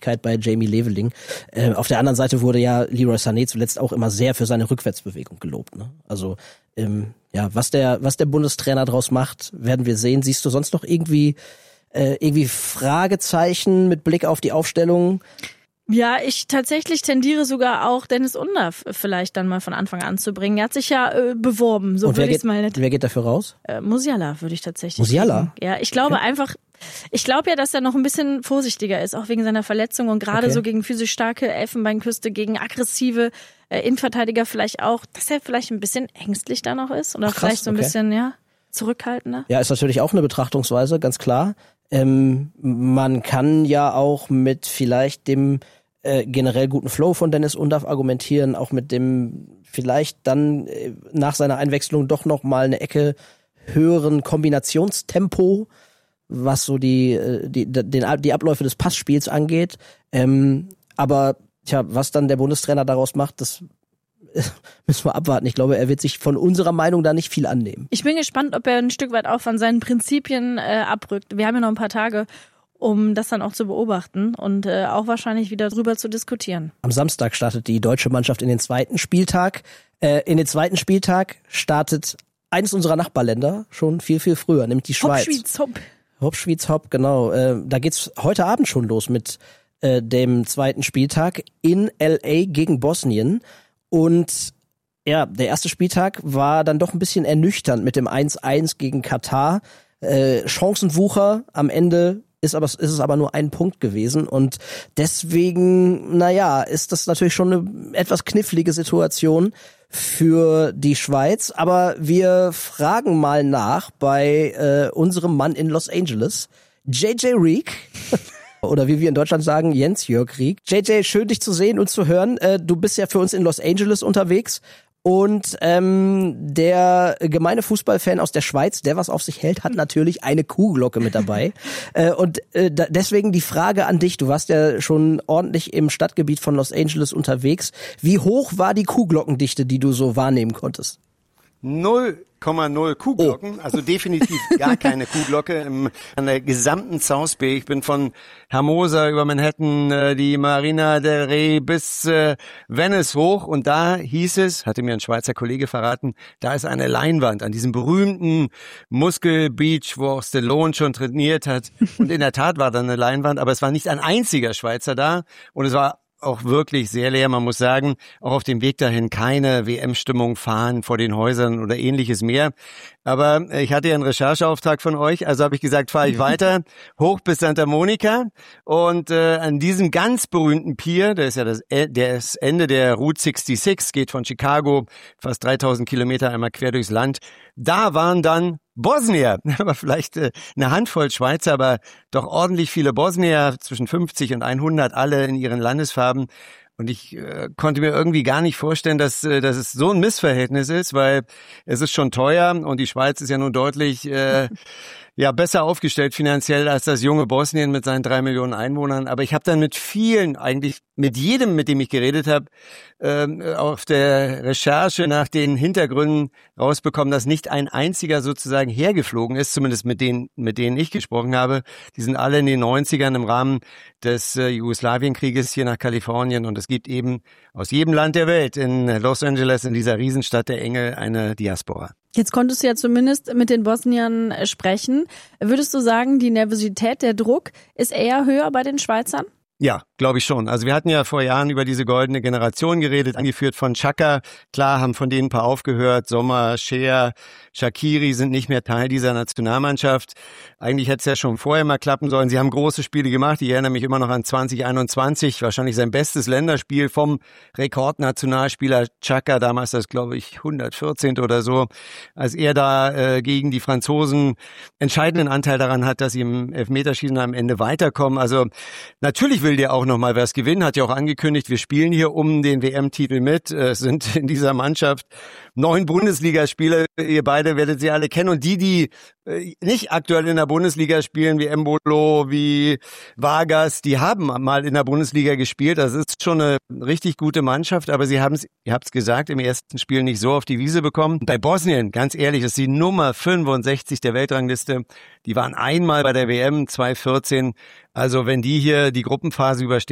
Geschwindigkeit bei Jamie Leveling. Auf der anderen Seite wurde ja Leroy Sané zuletzt auch immer sehr für seine Rückwärtsbewegung gelobt. Ne? Also was der Bundestrainer draus macht, werden wir sehen. Siehst du sonst noch irgendwie Fragezeichen mit Blick auf die Aufstellung? Ja, ich tatsächlich tendiere sogar auch, Dennis Undaff vielleicht dann mal von Anfang an zu bringen. Er hat sich ja beworben, so würde ich es mal nicht. Wer geht dafür raus? Musiala würde ich tatsächlich. Musiala? Ja, ich glaube ja, dass er noch ein bisschen vorsichtiger ist, auch wegen seiner Verletzung und gerade so gegen physisch starke Elfenbeinküste, gegen aggressive Innenverteidiger vielleicht auch, dass er vielleicht ein bisschen ängstlich da noch ist oder vielleicht so ein bisschen, zurückhaltender. Ja, ist natürlich auch eine Betrachtungsweise, ganz klar. Man kann ja auch mit vielleicht dem generell guten Flow von Dennis Undaff argumentieren, auch mit dem vielleicht dann nach seiner Einwechslung doch noch mal eine Ecke höheren Kombinationstempo, was so die Abläufe des Passspiels angeht. Aber was dann der Bundestrainer daraus macht, das müssen wir abwarten. Ich glaube, er wird sich von unserer Meinung da nicht viel annehmen. Ich bin gespannt, ob er ein Stück weit auch von seinen Prinzipien abrückt. Wir haben ja noch ein paar Tage, um das dann auch zu beobachten und auch wahrscheinlich wieder drüber zu diskutieren. Am Samstag startet die deutsche Mannschaft in den zweiten Spieltag. In den zweiten Spieltag startet eines unserer Nachbarländer schon viel, viel früher, nämlich die Schweiz. Hopschwitz-Hopp, genau. Da geht's heute Abend schon los mit dem zweiten Spieltag in L.A. gegen Bosnien. Und ja, der erste Spieltag war dann doch ein bisschen ernüchternd mit dem 1-1 gegen Katar. Chancenwucher am Ende ist es aber nur ein Punkt gewesen und deswegen, ist das natürlich schon eine etwas knifflige Situation für die Schweiz. Aber wir fragen mal nach bei unserem Mann in Los Angeles, JJ Rieck. Oder wie wir in Deutschland sagen, Jens-Jörg Rieck. JJ, schön dich zu sehen und zu hören. Du bist ja für uns in Los Angeles unterwegs. Und der gemeine Fußballfan aus der Schweiz, der was auf sich hält, hat natürlich eine Kuhglocke mit dabei. Deswegen die Frage an dich. Du warst ja schon ordentlich im Stadtgebiet von Los Angeles unterwegs. Wie hoch war die Kuhglockendichte, die du so wahrnehmen konntest? 0,0 Kuhglocken, also definitiv gar keine Kuhglocke an der gesamten South Bay. Ich bin von Hermosa über Manhattan, die Marina del Rey bis Venice hoch und da hieß es, hatte mir ein Schweizer Kollege verraten, da ist eine Leinwand an diesem berühmten Muskel-Beach, wo auch Stallone schon trainiert hat und in der Tat war da eine Leinwand, aber es war nicht ein einziger Schweizer da und es war auch wirklich sehr leer. Man muss sagen, auch auf dem Weg dahin keine WM-Stimmung, fahren vor den Häusern oder ähnliches mehr. Aber ich hatte ja einen Rechercheauftrag von euch, also habe ich gesagt, fahre ich weiter hoch bis Santa Monica und an diesem ganz berühmten Pier, der ist ja das Ende der Route 66, geht von Chicago fast 3000 Kilometer einmal quer durchs Land. Da waren dann Bosnier, aber vielleicht eine Handvoll Schweizer, aber doch ordentlich viele Bosnier, zwischen 50 und 100, alle in ihren Landesfarben. Und ich konnte mir irgendwie gar nicht vorstellen, dass es so ein Missverhältnis ist, weil es ist schon teuer und die Schweiz ist ja nun deutlich besser aufgestellt finanziell als das junge Bosnien mit seinen 3 Millionen Einwohnern. Aber ich habe dann mit vielen, eigentlich mit jedem, mit dem ich geredet habe, auf der Recherche nach den Hintergründen rausbekommen, dass nicht ein einziger sozusagen hergeflogen ist, zumindest mit denen ich gesprochen habe. Die sind alle in den 90ern im Rahmen des Jugoslawienkrieges hier nach Kalifornien und es gibt eben aus jedem Land der Welt in Los Angeles, in dieser Riesenstadt der Engel, eine Diaspora. Jetzt konntest du ja zumindest mit den Bosniern sprechen. Würdest du sagen, die Nervosität, der Druck ist eher höher bei den Schweizern? Ja, glaube ich schon. Also wir hatten ja vor Jahren über diese goldene Generation geredet, angeführt von Xhaka. Klar, haben von denen ein paar aufgehört. Sommer, Scheer, Shaqiri sind nicht mehr Teil dieser Nationalmannschaft. Eigentlich hätte es ja schon vorher mal klappen sollen. Sie haben große Spiele gemacht. Ich erinnere mich immer noch an 2021, wahrscheinlich sein bestes Länderspiel vom Rekordnationalspieler Xhaka, damals das, glaube ich, 114. oder so, als er da gegen die Franzosen entscheidenden Anteil daran hat, dass sie im Elfmeterschießen am Ende weiterkommen. Also natürlich will der auch noch mal was gewinnen, hat ja auch angekündigt, wir spielen hier um den WM-Titel mit. Es sind in dieser Mannschaft 9 Bundesligaspieler, ihr beide werdet sie alle kennen und die nicht aktuell in der Bundesliga spielen, wie Embolo, wie Vargas, die haben mal in der Bundesliga gespielt. Das ist schon eine richtig gute Mannschaft, aber sie haben es, ihr habt es gesagt, im ersten Spiel nicht so auf die Wiese bekommen. Bei Bosnien, ganz ehrlich, das ist die Nummer 65 der Weltrangliste. Die waren einmal bei der WM 2014. Also wenn die hier die Gruppenphase überstehen,